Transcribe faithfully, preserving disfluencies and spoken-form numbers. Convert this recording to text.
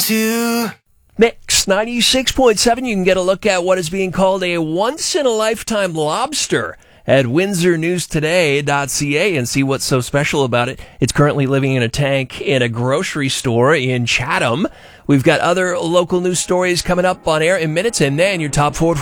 to Mix ninety-six point seven. You can get a look at what is being called a once-in-a-lifetime lobster at windsor news today dot c a and see what's so special about it. It's currently living in a tank in a grocery store in Chatham. We've got other local news stories coming up on air in minutes, and then your top four